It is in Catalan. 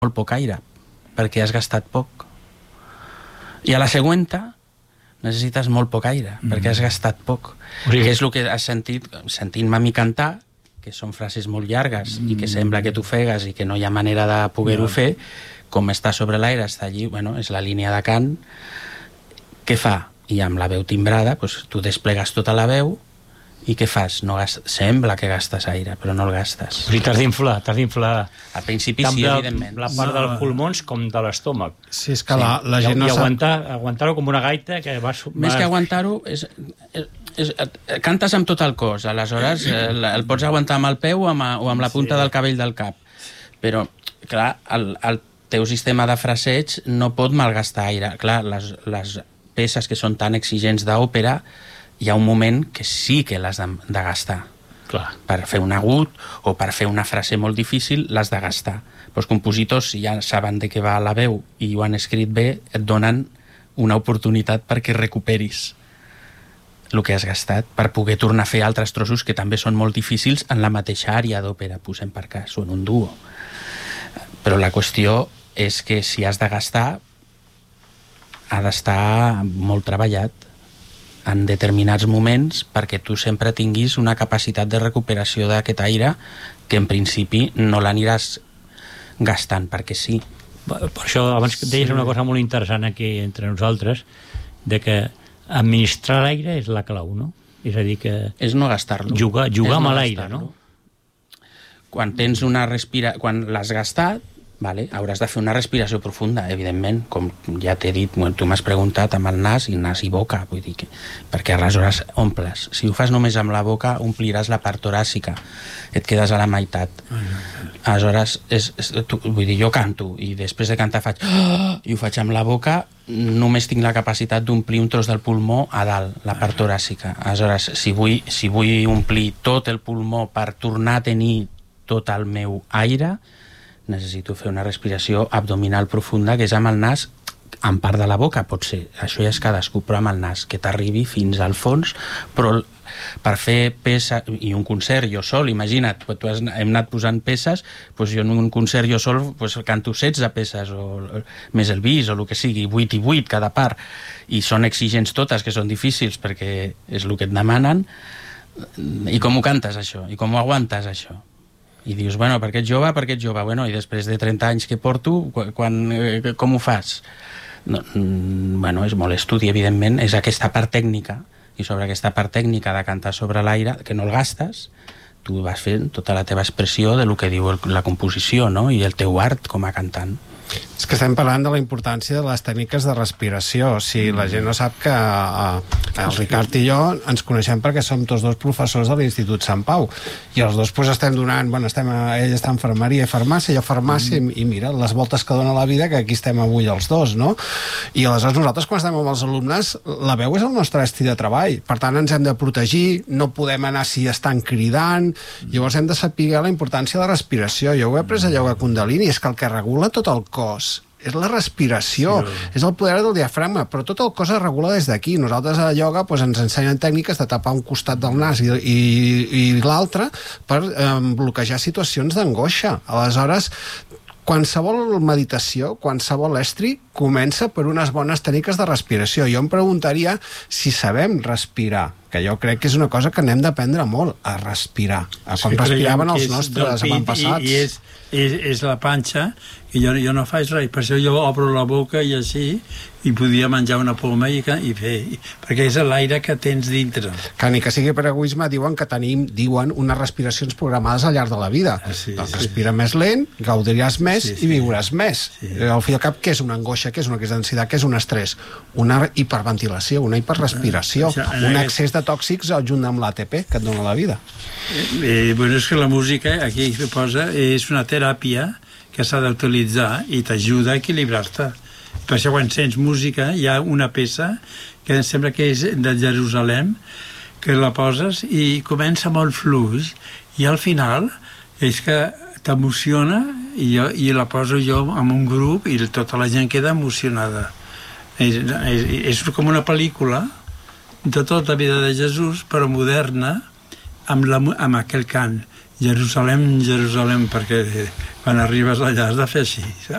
molt poc aire, perquè has gastat poc. I a la següenta necessites molt poc aire, perquè has gastat poc. Que és el que has sentit, sentint-me a mi cantar, que són frases molt llargues i que sembla que t'ofegues i que no hi ha manera de poder-ho fer, com està sobre l'aire, està allí, bueno, és la línia de cant. Què fa? I amb la veu timbrada, doncs, tu desplegues tota la veu i què fas? No sembla que gastes aire, però no el gastes. O sigui, t'has d'inflar. Al principi sí, evidentment. La part dels pulmons com de l'estómac. Sí, és que la gent no sap... I aguantar-ho com una gaita que va... Més que aguantar-ho, cantes amb tot el cos, aleshores el pots aguantar amb el peu o amb la punta del cabell del cap. Però, clar, el teu sistema de fraseig no pot malgastar aire. Clar, les peces que són tan exigents d'òpera, hi ha un moment que sí que l'has de gastar. Clar. Per fer un agut o per fer una frase molt difícil l'has de gastar. Els compositors, si ja saben de què va la veu i ho han escrit bé, et donen una oportunitat perquè recuperis el que has gastat, per poder tornar a fer altres trossos que també són molt difícils en la mateixa àrea d'òpera, posem per cas, o en un duo. Però la qüestió és que si has de gastar, ha d'estar molt treballat en determinats moments perquè tu sempre tinguis una capacitat de recuperació d'aquest aire que en principi no l'aniràs gastant perquè sí. Per això abans que deies una cosa molt interessant aquí entre nosaltres, de que administrar l'aire és la clau, no? És a dir que... És no gastar-lo. Jugar amb l'aire, no? Quan tens quan l'has gastat, vale, hauràs de fer una respiració profunda, evidentment, com ja t'he dit, tu m'has preguntat amb el nas i boca, vull dir que, perquè aleshores omples. Si ho fas només amb la boca, ompliràs la part toràcica, et quedes a la meitat. Aleshores, vull dir, jo canto, i després de cantar faig i ho faig amb la boca, només tinc la capacitat d'omplir un tros del pulmó a dalt, la part toràcica. Aleshores, si vull omplir tot el pulmó per tornar a tenir tot el meu aire, necessito fer una respiració abdominal profunda, que és amb el nas, en part de la boca, pot ser, això ja és cadascú, però amb el nas, que t'arribi fins al fons, però per fer peça, i un concert jo sol, imagina't, hem anat posant peces, doncs jo en un concert jo sol canto 16 peces, o més el bis, o el que sigui, 8 i 8 cada part, i són exigents totes, que són difícils, perquè és el que et demanen, i com ho cantes, això? I com ho aguantes, això? I dius, bueno, per què ets jove? Bueno, i després de 30 anys que porto, com ho fas? Bueno, és molt estudi, evidentment, és aquesta part tècnica, i sobre aquesta part tècnica de cantar sobre l'aire, que no el gastes, tu vas fent tota la teva expressió de lo que diu la composició, no? I el teu art com a cantant. És que estem parlant de la importància de les tècniques de respiració. O sigui, la gent no sap que el Ricard i jo ens coneixem perquè som tots dos professors de l'Institut Sant Pau, i els dos estem donant, bueno, ell està en infermeria i farmàcia, jo farmàcia, i mira les voltes que dona la vida, que aquí estem avui els dos, no? I aleshores nosaltres, quan estem amb els alumnes, la veu és el nostre estil de treball, per tant ens hem de protegir, no podem anar si estan cridant, llavors hem de saber la importància de la respiració. Jo ho he après a ioga Kundalini, és que el que regula tot el cos és la respiració, és el poder del diafragma, però tot el cos es regula des d'aquí. Nosaltres a la ioga ens ensenyen tècniques de tapar un costat del nas i l'altre per bloquejar situacions d'angoixa. Aleshores, qualsevol meditació, qualsevol estri, comença per unes bones tècniques de respiració. Jo em preguntaria si sabem respirar, que jo crec que és una cosa que n'hem d'aprendre molt, a respirar, a com respiraven els nostres avantpassats. I és la panxa, i jo no faig res, per això jo obro la boca i així, i podia menjar una poma i fer, perquè és l'aire que tens dintre. Que ni que sigui per egoisme, diuen que tenim unes respiracions programades al llarg de la vida. Doncs respira més lent, gaudiràs més i viuràs més. Al fi i al cap, què és una angoixa, què és una crisi d'ansietat, què és un estrès? Una hiperventilació, una hiperrespiració, un excés de tòxics junt amb l'ATP que et dona la vida. Bueno, és que la música, aquí que posa, és una teràpia que s'ha d'utilitzar i t'ajuda a equilibrar-te. Per això quan sents música hi ha una peça que em sembla que és de Jerusalem, que la poses i comença molt fluix i al final és que t'emociona i la poso jo en un grup i tota la gent queda emocionada. És com una pel·lícula de tota la vida de Jesús, però moderna, amb aquell cant Jerusalem, Jerusalem, perquè quan arribes allà has de fer així.